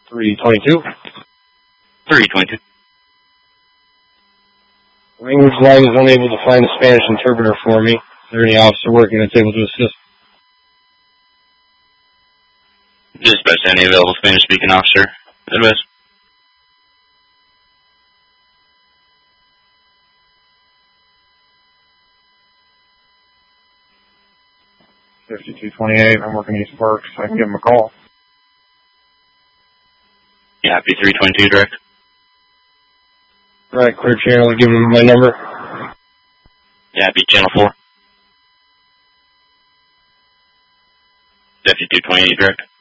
322. 322. Language line is unable to find a Spanish interpreter for me. Is there any officer working that's able to assist? Dispatch any available Spanish-speaking officer. Advise. I'm working East Park, so I can give him a call. Yeah, happy 322 direct. Right, clear channel, give him my number. Yeah, happy channel 4. Deputy 228 direct.